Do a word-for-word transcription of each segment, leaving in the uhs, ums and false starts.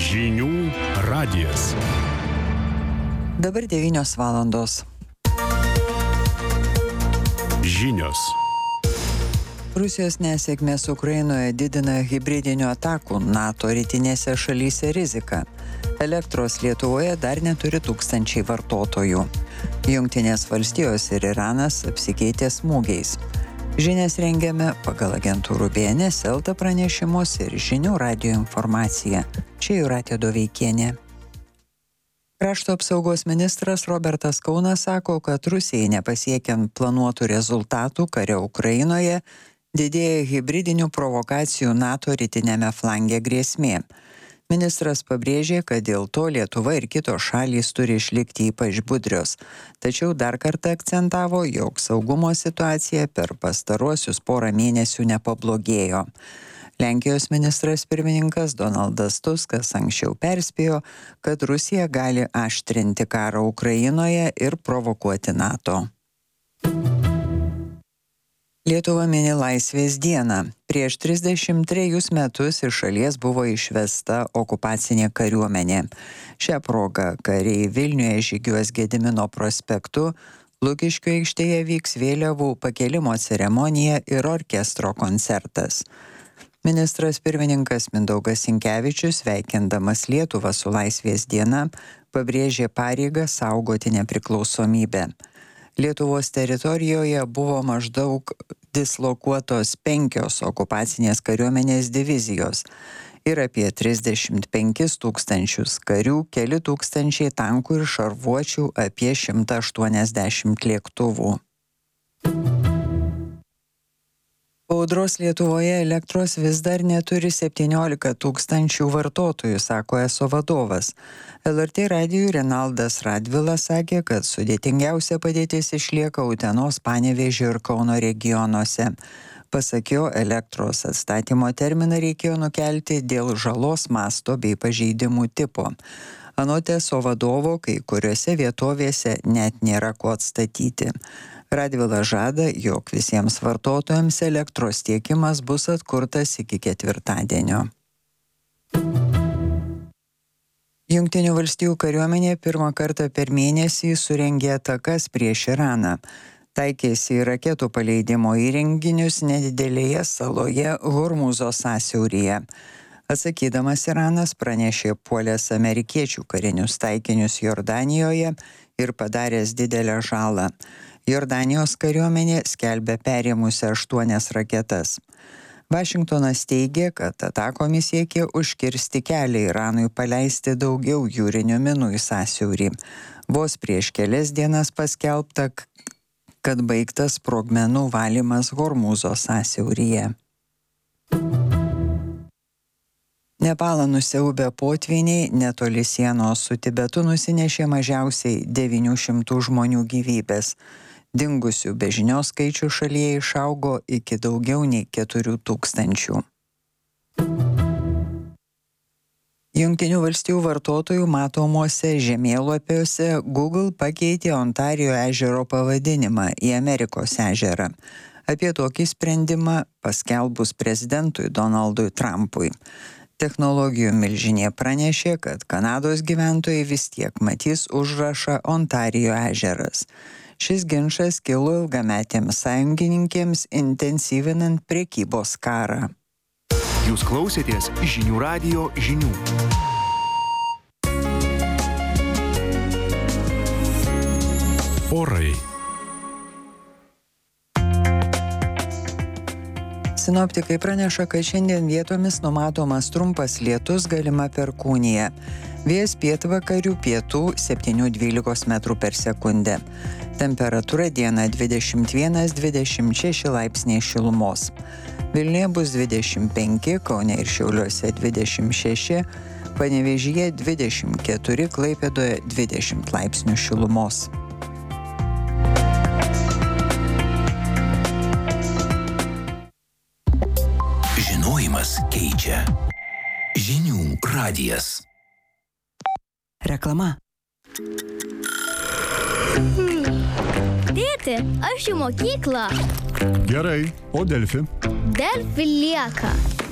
Žinių radijas. Dabar devynios valandos. Žinios. Rusijos nesėkmės Ukrainoje didina hibridinių atakų NATO rytinėse šalyse riziką. Elektros Lietuvoje dar neturi tūkstančiai vartotojų. Jungtinės valstijos ir Iranas apsikeitė smūgiais. Žinias rengiame pagal agentūrų B N S L T pranešimus ir žinių radijo informaciją. Čia Jūratė Doveikienė. Krašto apsaugos ministras Robertas Kaunas sako, kad Rusijai nepasiekiant planuotų rezultatų kare Ukrainoje, didėja hibridinių provokacijų NATO rytinėme flange grėsmė. Ministras pabrėžė, kad dėl to Lietuva ir kitos šalys turi išlikti ypač budrios. Tačiau dar kartą akcentavo, jog saugumo situacija per pastaruosius porą mėnesių nepablogėjo. Lenkijos ministras pirmininkas Donaldas Tuskas anksčiau perspėjo, kad Rusija gali aštrinti karą Ukrainoje ir provokuoti NATO. Lietuva mini Laisvės dieną. Prieš trisdešimt trejus metus iš šalies buvo išvesta okupacinė kariuomenė. Šią progą kariai Vilniuje žygiuos Gedimino prospektu, Lukiškių aikštėje vyks vėliavų pakėlimo ceremonija ir orkestro koncertas. Ministras pirmininkas Mindaugas Sinkevičius, sveikindamas Lietuvą su Laisvės diena, pabrėžė pareigą saugoti nepriklausomybę. Lietuvos teritorijoje buvo maždaug dislokuotos penkios okupacinės kariuomenės divizijos ir apie trisdešimt penkis tūkstančius karių, keli tūkstančiai tankų ir šarvuočių, apie šimtą aštuoniasdešimt lėktuvų. Audros Lietuvoje elektros vis dar neturi septyniolika tūkstančių vartotojų, sako ESO vadovas. L R T radijui Renaldas Radvilas sakė, kad sudėtingiausia padėtis išlieka Utenos, Panevėžio ir Kauno regionuose. Pasak jo, elektros atstatymo terminą reikėjo nukelti dėl žalos masto bei pažeidimų tipo. Anot ESO vadovo, kai kuriuose vietovėse net nėra ko atstatyti. Radvilas žada, jog visiems vartotojams elektros tiekimas bus atkurtas iki ketvirtadienio. Jungtinių valstijų kariuomenė pirmą kartą per mėnesį surengė atakas prieš Iraną. Taikėsi į raketų paleidimo įrenginius nedidelėje saloje Hormūzo sąsiauryje. Atsakydamas Iranas pranešė puolęs amerikiečių karinius taikinius Jordanijoje ir padaręs didelę žalą. Jordanijos kariuomenė skelbia perėmusi aštuonias raketas. Vašingtonas teigė, kad atakomis siekė užkirsti kelią Iranui paleisti daugiau jūrinių minų į sąsiaurį. Vos prieš kelias dienas paskelbta, kad baigtas sprogmenų valymas Hormūzo sąsiauryje. Nepalą nusiaubę potvyniai netoli sienos su Tibetu nusinešė mažiausiai devynių šimtų žmonių gyvybės. Dingusių be žinios skaičių šalyje išaugo iki daugiau nei keturių tūkstančių. Jungtinių valstijų vartotojų matomuose žemėlapiuose Google pakeitė Ontarijo ežero pavadinimą į Amerikos ežerą. Apie tokį sprendimą paskelbus prezidentui Donaldui Trumpui. Technologijų milžinė pranešė, kad Kanados gyventojai vis tiek matys užrašą Ontarijo ežeras. Šis ginčas kilo ilgametėms sąjungininkėms intensyvinant prekybos karą. Jūs klausėtės Žinių radijo žinių. Orai. Sinoptikai praneša, kad šiandien vietomis numatomas trumpas lietus, galima perkūnija. Vėjas pietvakarių pietų septynių dvylikos metrų per sekundę. Temperatūra dieną dvidešimt vienas dvidešimt šeši laipsniai šilumos. Vilniuje bus dvidešimt penki, Kaune ir Šiauliuose dvidešimt šeši, Panevėžyje dvidešimt keturi, Klaipėdoje dvidešimt laipsnių šilumos. Žinojimas keičia. Žinių radijas. Reklama. Tėti, aš į mokyklą. Gerai, o Delfi? Delfi lieka.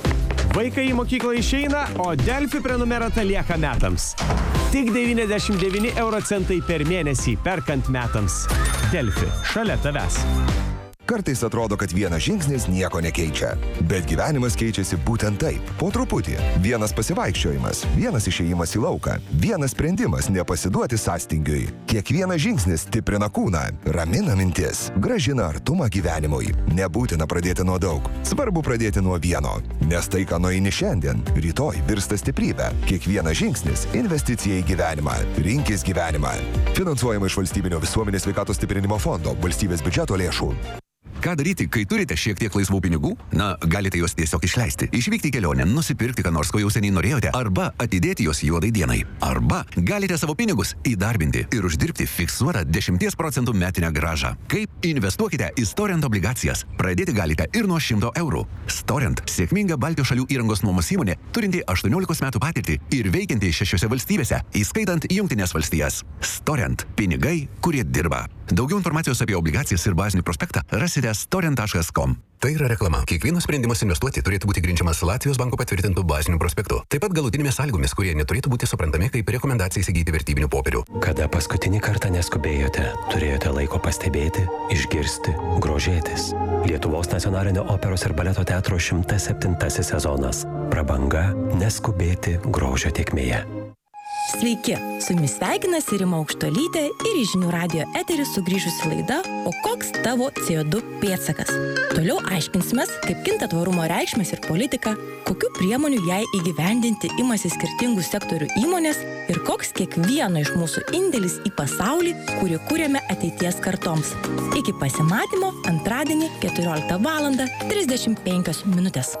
Vaikai į mokyklą išeina, o Delfi prenumerata lieka metams. Tik devyniasdešimt devyni euro centai per mėnesį perkant metams. Delfi, šalia tavęs. Kartais atrodo, kad vienas žingsnis nieko nekeičia. Bet gyvenimas keičiasi būtent taip, po truputį. Vienas pasivaikščiojimas, vienas išėjimas į lauką, vienas sprendimas nepasiduoti sąstingiui. Kiekvienas žingsnis stiprina kūną, ramina mintis, gražina artumą gyvenimui. Nebūtina pradėti nuo daug, svarbu pradėti nuo vieno. Nes tai, ką nueini šiandien, rytoj virsta stiprybė. Kiekvienas žingsnis – investicija į gyvenimą. Rinkis gyvenimą. Finansuojama iš Valstybinio visuomenės sveikatos stiprinimo fondo, valstybės biudžeto lėšų. Ką daryti, kai turite šiek tiek laisvų pinigų? Na, galite juos tiesiog išleisti. Išvykti į kelionę, nusipirkti, ką nors, ko jau seniai norėjote, arba atidėti juos juodai dienai. Arba galite savo pinigus įdarbinti ir uždirbti fiksuotą dešimties procentų metinę grąžą. Kaip? Investuokite į Storent obligacijas. Pradėti galite ir nuo šimto eurų. Storent – sėkminga Baltijos šalių įrangos nuomos įmonė, turinti aštuoniolikos metų patirtį ir veikianti šešiose valstybėse, įskaitant Jungtines valstijas. Storent – pinigai, kurie dirba. Daugiau informacijos apie obligacijas ir bazinį prospektą rasite storent taškas com. Tai yra reklama. Kiekvienas sprendimas investuoti turėtų būti grindžiamas Latvijos banko patvirtintų baziniu prospektu. Taip pat galutinėmis sąlygomis, kurie neturėtų būti suprantami kaip rekomendacija įsigyti vertybinių popierių. Kada paskutinį kartą neskubėjote, turėjote laiko pastebėti, išgirsti, grožėtis. Lietuvos nacionalinio operos ir baleto teatro šimtas septintasis sezonas. Prabanga neskubėti grožio tėkmėje. Sveiki, su jumis sveikinasi Rima Aukštuolytė ir į Žinių radijo eterį sugrįžusi laida O koks tavo C O du pėdsakas? Toliau aiškinsimės, kaip kinta tvarumo reikšmės ir politika, kokių priemonių jai įgyvendinti imasi skirtingų sektorių įmonės ir koks kiekvieno iš mūsų indėlis į pasaulį, kurį kūrėme ateities kartoms. Iki pasimatymo antradienį keturioliktą valandą trisdešimt penkios minutės.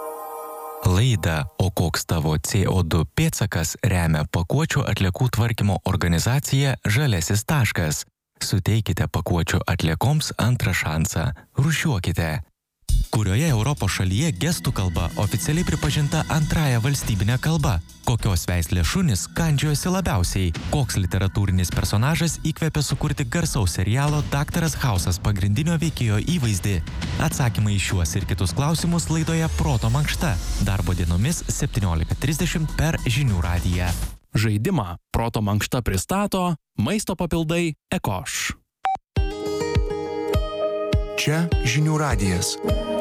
Laidą O koks tavo C O du pėdsakas remia pakuočių atliekų tvarkymo organizacija Žaliasis taškas. Suteikite pakuočių atliekoms antrą šansą. Rūšiuokite. Kurioje Europos šalyje gestų kalba oficialiai pripažinta antrąja valstybinė kalba? Kokios veislės šunys kandžiojosi labiausiai? Koks literatūrinis personažas įkvėpė sukurti garsaus serialo Daktaras Hausas pagrindinio veikėjo įvaizdį? Atsakymai į šiuos ir kitus klausimus laidoje Proto mankšta. Darbo dienomis septyniolika trisdešimt per Žinių radiją. Žaidimą Proto mankšta pristato maisto papildai Ekoš. Čia Žinių radijas.